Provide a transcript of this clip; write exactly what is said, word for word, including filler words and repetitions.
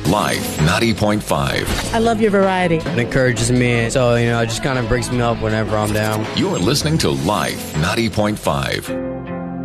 Life ninety point five. I love your variety. It encourages me, so, you know, it just kind of brings me up whenever I'm down. You're listening to Life ninety point five.